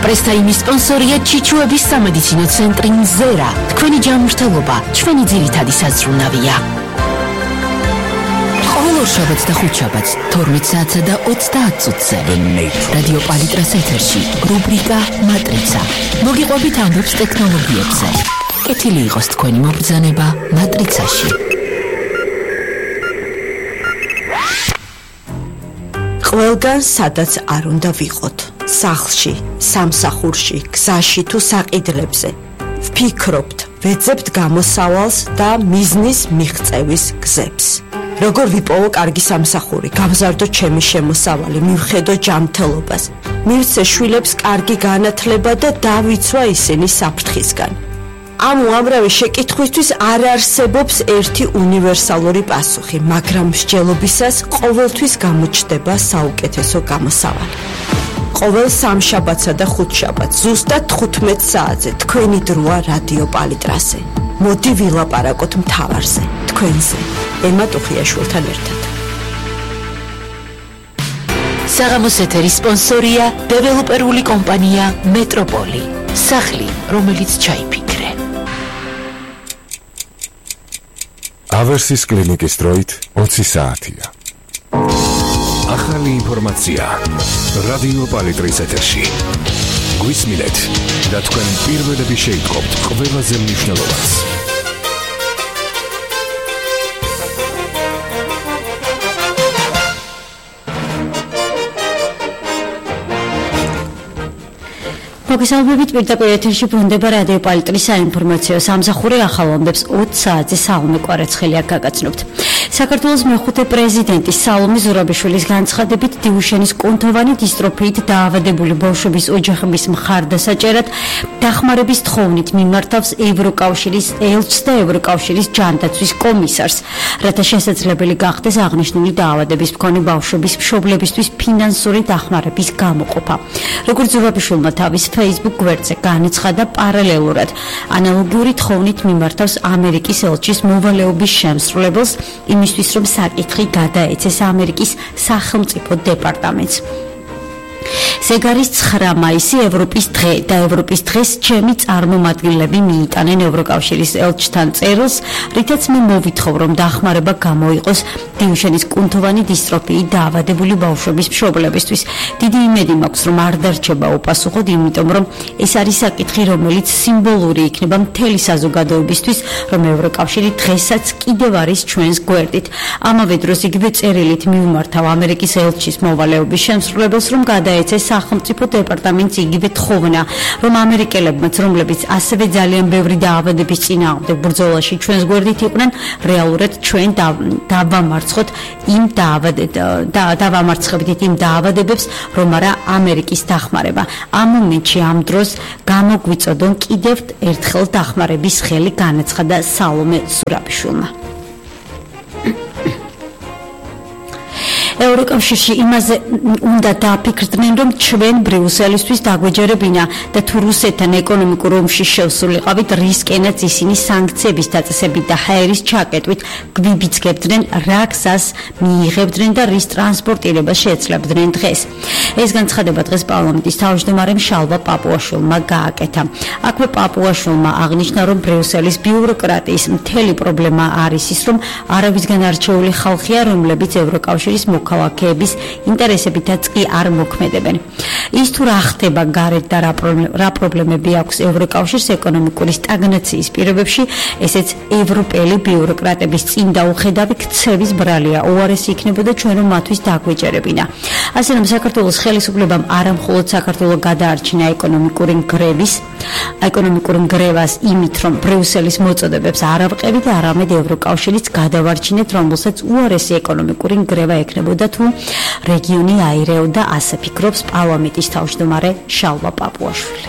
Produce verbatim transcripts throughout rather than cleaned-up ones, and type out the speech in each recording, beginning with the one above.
პრესტაიმის სპონსორია ჩიჩუების სამედიცინო ცენტრი მზერა. თქვენი ჯანმრთელობა ჩვენი ძირითადი საზრუნავია. ყოველ შაბათს და ხუთშაბათს თორმეტ საათსა და ოცდაათ წუთზე რადიო პალიტრას ეთერში რუბრიკა მატრიცა. მოგიყვებით ამბებს ტექნოლოგიებზე. კეთილი იყოს თქვენი მობრძანება მატრიცაში. ყველგან სადაც არ უნდა ვიყოთ, სახლში, სამსახურში, გზაში თუ საყიდლებზე. ვფიქრობთ, ვეძებთ გამოსავალს და მიზნის მიღწევის გზებს. როგორ ვიპოვო კარგი სამსახური, გავზარდო ჩემი შემოსავალი, მივხედო ჯანმრთელობას, მივცე შვილებს კარგი განათლება და დავიცვა ისინი საფრთხისგან. ამ უამრავი შეკითხვისთვის არ არსებობს ერთი უნივერსალური პასუხი, მაგრამ მსჯელობისას ყოველთვის გამოჩნდება საუკეთესო გამოსავალი. ყოველ სამშაბათსა და ხუთშაბათს ზუსტად თხუთმეტ საათზე თქვენი დროა რადიო პალიტრაზე. მოდი ვილაპარაკოთ მთავარზე, თქვენზე, ემა ტუხიაშვილთან ერთად. საღამოს ეთერის სპონსორია დეველოპერული კომპანია მეტროპოლი. სახლი, რომელიც ჩაიფიქრე. ავერსის კლინიკის დროით ოცი საათია. ახალი ინფორმაცია რადიო პალიტრის ეთერში. გვისმინეთ და თქვენ პირველები შეიტყობთ ყველაზე მნიშვნელოვანს. მოგესალმებით, პირდაპირ ეთერში ბრუნდება რადიო პალიტრის საინფორმაციო სამსახური ახალ ამბებს ოცი საათზე სალომე კვარაცხელია გაგაცნობთ. საქართველოს მეხუთე პრეზიდენტის სალომე ზურაბიშვილის განცხადებით დიუშენის კუნთოვანი დისტროფიით დაავადებული ბავშვების ოჯახების მხარდასაჭერად დახმარების თხოვნით მიმართავს ევროკავშირის ელჩს და ევროკავშირის ჯანდაცვის კომისარს, რათა შესაძლებელი გახდეს აღნიშნული დაავადების მქონე ბავშვების მშობლებისთვის ფინანსური დახმარების გამოყოფა. როგორც ზურაბიშვილმა თავის Facebook გვერდზე განაცხადა, პარალელურად ანალოგიური თხოვნით მიმართავს ამერიკის ელჩის მოვალეობის შემსრულებელს იმისთვის, რომ საკითხი გადაეცეს ამერიკის სახელმწიფო დეპარტამენტს. ზეგარის ცხრა მაისი ევროპის დღე და ევროპის დღეს ჩემი წარმომადგენლები მიიტანენ ევროკავშირის ელჩთან წერილს, რითაც მე მოვითხოვ, რომ დახმარება გამოიყოს დიუშენის კუნთოვანი დისტროფიით დაავადებული ბავშვების მშობლებისთვის. დიდი იმედი მაქვს, რომ არ დარჩება უპასუხოდ, იმიტომ რომ ეს არის საკითხი, რომელიც სიმბოლური იქნება მთელი საზოგადოებისთვის, რომ ევროკავშირი დღესაც კიდევ არის ჩვენს გვერდით. ამავე დროს იგივე წერილით მიუმართავ ამერიკის ელჩის მოვალეობის შემსრულებელს, რომ გადაეცეს სახელმწიფო დეპარტამენტს იგივე თხოვნა, რომ ამერიკელებმაც, რომლებიც ასევე ძალიან ბევრი დაავადების წინააღმდეგ ბრძოლაში ჩვენს გვერდით იყვნენ, რეალურად ჩვენ დავამარცხოთ იმ დავამარცხებდით იმ დაავადებებს, რომ არა ამერიკის დახმარება. ამ მომენტში ამ დროს გამოგვიწოდონ კიდევ ერთხელ დახმარების ხელი, განაცხადა სალომე ზურაბიშვილმა. ევროკავშირში იმაზე უნდა დააფიქრდნენ, რომ ჩვენ ბრიუსელისთვის დაგვეჯერებინა და თუ რუსეთთან ეკონომიკურ ომში შევსულიყავით, რისკენაც ისინი სანქციების დაწესებით და ჰაერის ჩაკეტვით გვიბიძგებდნენ, რა გზას მიიღებდნენ და რის ტრანსპორტირებას შეეძლებდნენ დღეს. ეს განცხადება დღეს პარლამენტის თავმჯდომარემ შალვა პაპუაშვილმა გააკეთა. აქვე პაპუაშვილმა აღნიშნა, რომ ბრიუსელის ბიუროკრატიის მთელი პრობლემა არის ის, რომ არავისგან არჩეული ხალხია, რომლებიც ევროკავშირის მოქალაქეების ინტერესებითაც კი არ მოქმედებენ. ის თუ რა ხდება გარეთ და რა პრობლემები აქვს ევროკავშირს ეკონომიკური სტაგნაციის პირობებში, ესეც ევროპელი ბიუროკრატების წინ დაუხედავი ქცევის ბრალია. უარესი იქნებოდა ჩვენ რომ მათთვის დაგვეჯერებინა. ასე რომ საქართველოს ხელისუფლებამ არა მხოლოდ საქართველოს გადაარჩინა ეკონომიკური გრევის, ეკონომიკური გრევას იმით, რომ ბრიუსელის მოწოდებებს არ ავყევით, არამედ ევროკავშირიც გადავარჩინეთ, რომელსაც უარესი ეკონომიკური გრევა ექნებოდა თუ რეგიონი აირეოდა, ასე ფიქრობს პარლამენტის თავმჯდომარე შალვა პაპუაშვილი.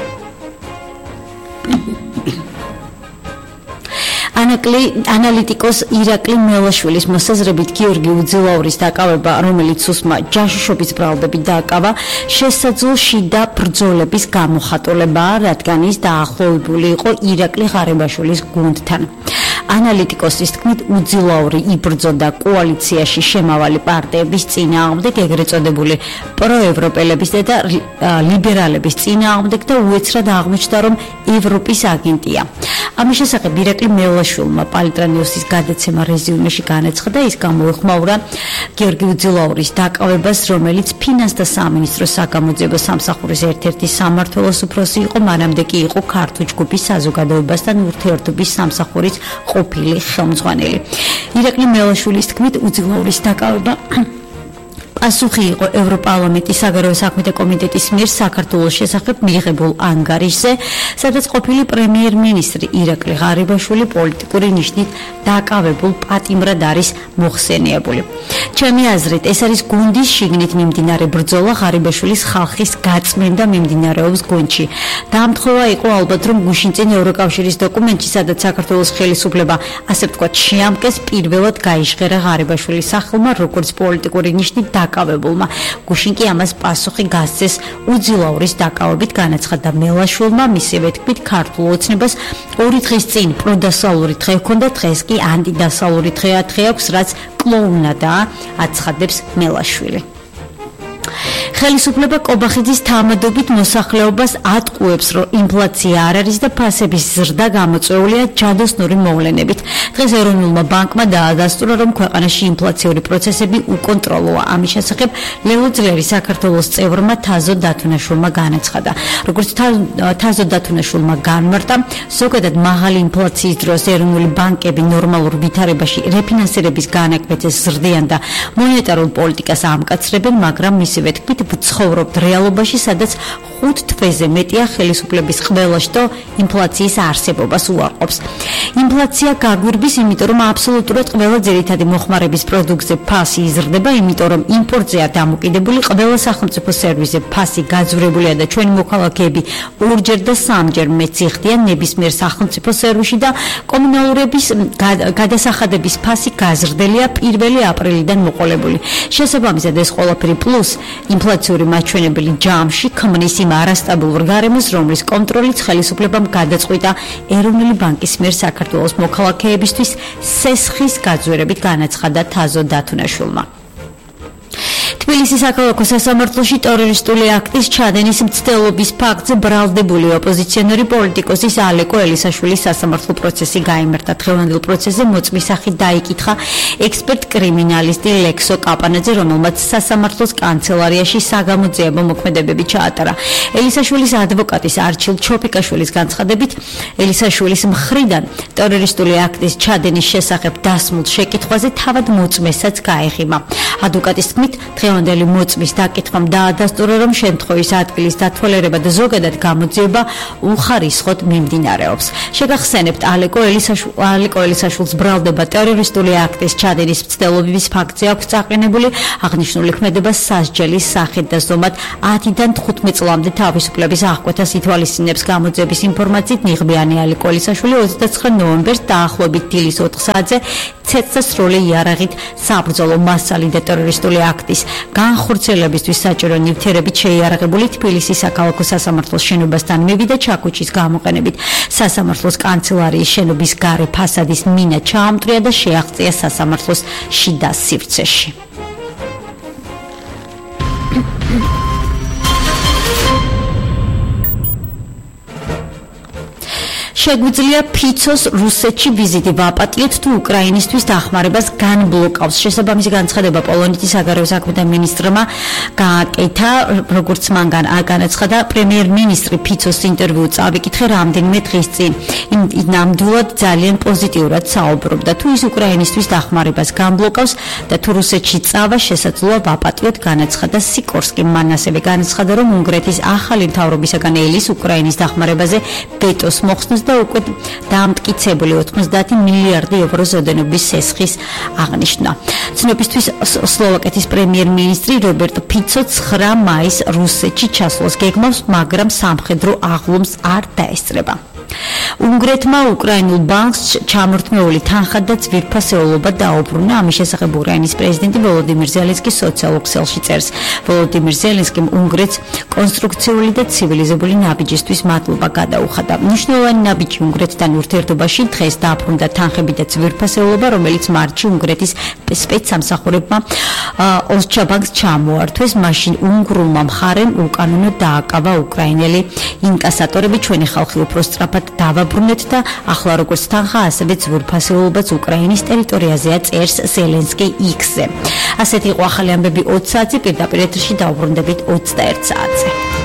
ანალიტიკოს ირაკლი მელაშვილის მოსაზრებით გიორგი უძილაურის დაკავება, რომელიც უსმა ჯაშუშობის ბრალდებით დააკავა, შესაძლო შიდა ბრძოლების გამოხატულებაა, რადგან ის დაახლოებული იყო ირაკლი ღარიბაშვილის გუნდთან. ანალიტიკოსის თქმით, უძილაური იბრძოდა კოალიციაში შემავალი პარტიების წინააღმდეგ, ეგრეთ წოდებული პროევროპელების და ლიბერალების წინააღმდეგ და უეცრად აღმოჩნდა, რომ ევროპის აგენტია. ამის შესახებ ირაკლი მელაშვილმა პალიტრანიუსის გადაცემა რეზიუმეში განაცხადა, ის გამოეხმაურა გიორგი უძილაურის დაკავებას, რომელიც ფინანსთა სამინისტროს საგამოძიებო სამსახურის ერთ-ერთი სამმართველოს უფროსი იყო, მანამდე კი იყო ქართულ ჯგუფის საზოგადოებასთან ურთიერთობის სამსახურის ყოფილი ხელმძღვანელი. ირაკლი მელაშვილის თქმით, უძილაურის დაკავება პასუხი იყო ევროპარლამენტის საგარეო საქმეთა კომიტეტის მიერ საქართველოს შესახებ მიიღებულ ანგარიშზე, სადაც ყოფილი პრემიერ-მინისტრი ირაკლი ღარიბაშვილი პოლიტიკური ნიშნით დაკავებულ პატიმრად არის მოხსენიებული. ჩემი აზრით, ეს არის გუნდის შიგნით მიმდინარე ბრძოლა, ღარიბაშვილის ხალხის გაწმენდა მიმდინარეობს გუნდში. დამთხოვა იყო ალბათ, რომ გუშინწინ ევროკავშირის დოკუმენტში, სადაც საქართველოს ხელისუფლება, ასე ვთქვათ, შეამკეს, პირველად გაიჟღერა ღარიბაშვილის სახელმა, როგორც პოლიტიკური ნიშნით დაკავებულმა. გუშინ კი ამას პასუხი გასცეს უძილაურის დაკავებით, განაცხადა მელაშვილმა, მისივე თქმით, ქართულ ოცნებას ორი დღის წინ პროდასალური დღე ჰქონდა, დღეს კი ანტიდასალური დღეა, დღე აქვს, რაც კლოუნადაა, აცხადებს მელაშვილი. ხელისუფლება კობახიძის თამადობით მოსახლეობას ატყუებს, რომ ინფლაცია არ არის და ფასების ზრდა გამოწვეულია ჯადოსნური მოვლენებით. დღეს ეროვნულმა ბანკმა დაადასტურა, რომ ქვეყანაში ინფლაციური პროცესები უკონტროლოა. ამის შესახებ ლევო ძლერი საქართველოს წევრმა თაზო დათუნაშვილმა განაცხადა. როგორც თაზო დათუნაშვილმა განმარტა, ზოგადად მაღალი ინფლაციის დროს ეროვნული ბანკები ნორმალურ ვითარებაში რეფინანსირების განაკვეთეს ზრდიან და მონეტარულ პოლიტიკას ამკაცრებენ, მაგრამ მისივე თქმით, ცხოვრობთ რეალობაში, სადაც ხუთ თვეზე მეტია ხელისუფლების ყველა შტო ინფლაციის არსებობას უარყოფს. ინფლაცია გაგვირბის, იმიტომ რომ აბსოლუტურად ყველა ძირითადი მოხმარების პროდუქტზე ფასი იზრდება, იმიტომ რომ იმპორტზეა დამოკიდებული ყველა სახელმწიფო სერვისზე ფასი გაძვრებულია და ჩვენი მოქალაქეები ორჯერ და სამჯერ მეც იხდიან ნებისმიერ სახელმწიფო სერვისში და კომუნალურების გადასახადების ფასი გაზრდელია პირველი აპრილიდან მოყოლებული. შესაბამისად, ეს ყველაფერი პლუს ინფლაციური მაჩვენებელი ჯამში ქმნის იმ არასტაბილურ გარემოს, რომლის კონტროლიც ხელისუფლებამ გადაწყვიტა ეროვნული ბანკის მიერ საქართველოს მოქალაქეებისთვის სესხის გაძვირებით, განაცხადა თაზო დათუნაშვილმა. თბილისის საქალაქო სასამართლოში ტერორისტული აქტის ჩადენის მცდელობის ფაქტზე ბრალდებული ოპოზიციონერი პოლიტიკოსის ალეკო ელისაშვილის სასამართლო პროცესი გაიმართა. დღევანდელ პროცესზე მოწმის სახით დაიკითხა ექსპერტ კრიმინალისტი ლექსო კაპანაძე, რომელმაც სასამართლოს კანცელარიაში საგამოძიებო მოქმედებები ჩაატარა. ელისაშვილის ადვოკატის არჩილ ჩოფიკაშვილის განცხადებით, ელისაშვილის მხრიდან ტერორისტული აქტის ჩადენის შესახებ დასმულ შეკითხვაზე თავად მოწმესაც გაეხიმა. ადვოკატის თქმით, დღევანდელი მოწმის დაკითხვამ დაადასტურა, რომ შემთხვევის ადგილის დათვალიერება და ზოგადად გამოძიება უხარისხოდ მიმდინარეობს. შეგახსენებთ, ალეკო ელისაშვილს ბრალდება ტერორისტული აქტის ჩადენის მცდელობის ფაქტზე აქვს წაყენებული, აღნიშნული ქმედება სასჯელის სახით და ზომად ათიდან თხუთმეტ წლამდე თავისუფლების აღკვეთას ითვალისწინებს. გამოძიების ინფორმაციით, ნიღბიანი ალეკო ელისაშვილი ოცდაცხრა ნოემბერს დაახლოებით დილის ოთხ საათზე ცეცხლსა სრული იარაღით საბრძოლო მასალი და ტერორისტული აქტის განხორციელებისთვის საჭირო ნივთიერებით შეიარაღებული თბილისის საქალაქო სასამართლოს შენობასთან მივიდა ჩაქუჩის გამოყენებით. სასამართლოს კანცელარიის შენობის გარე ფასადის მინა ჩაამტრია და შეაღწია სასამართლოს შიდა სივრცეში. შეგვიძლია ფიცოს რუსეთში ვიზიტი ვაპატიოთ თუ უკრაინისთვის დახმარებას განბლოკავს. შესაბამისი განცხადება პოლონეთის საგარეო საქმეთა მინისტრმა გააკეთა, როგორც მან განაცხადა, პრემიერ-მინისტრი ფიცოს ინტერვიუ წავიკითხე რამდენიმე დღის წინ. იმ ნამდვილად ძალიან პოზიტიურად საუბრობდა. თუ ის უკრაინისთვის დახმარებას განბლოკავს და თუ რუსეთში წავა შესაძლოა ვაპატიოთ, განაცხადა სიკორსკი. მან ასევე განაცხადა, რომ უნგრეთის ახალი მთავრობისაგან ელის უკრაინის დახმარებაზე ვეტოს მოხსნას და უკვე დამტკიცებული ოთხმოცდაათი მილიარდი ევროს ოდენობის სესხის აღნიშვნა. ცნობისთვის სლოვაკეთის პრემიერ-მინისტრი რობერტ ფიცო ცხრა მაისს რუსეთში ჩასვლას გეგმავს, მაგრამ სამხედრო აღლომს არ დაესწრება. უნგრეთმა უკრაინულ ბანკს ჩამორთმეული თანხა და ძვირფასეულობა დაუბრუნა. ამის შესახებ უკრაინის პრეზიდენტი ვოლოდიმირ ზელენსკი სოციალურ ქსელში წერს. ვოლოდიმირ ზელენსკიმ უნგრეთს კონსტრუქციული და ცივილიზებული ნაბიჯისთვის მადლობა გადაუხადა. მნიშვნელოვანი ნაბიჯი უნგრეთთან ურთიერთობაში დღეს დააბრუნდა თანხები და ძვირფასეულობა, რომელიც მარტში უნგრეთის სპეცსამსახურებმა ოსჩა ბანკს ჩამოართვეს. მაშინ უნგრულმა მხარემ უკანონო დააკავა უკრაინელი ინკასატორები. ჩვენი ხალხი უფრო სწრაფად დავაბრუნეთ და ახლა როგორც თანხა, ასევე ძვირფასეულობაც უკრაინის ტერიტორიაზეა, წერს ზელენსკი X-ზე. ასეთი იყო ახალი ამბები ოცი საათზე, პირდაპირ ეთერში დავუბრუნდებით ოცდაერთ საათზე.